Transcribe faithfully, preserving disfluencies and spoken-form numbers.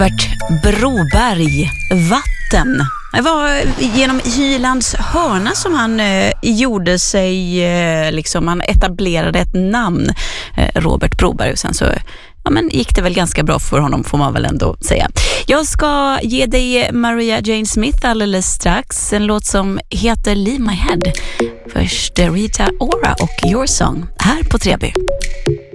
Robert Broberg, Vatten. Det var genom Hylands hörna som han eh, gjorde sig, eh, liksom han etablerade ett namn, eh, Robert Broberg, och sen så ja, men gick det väl ganska bra för honom, får man väl ändå säga. Jag ska ge dig Maria Jane Smith alldeles strax, en låt som heter Leave My Head. Först Rita Ora och Your Song här på tre B.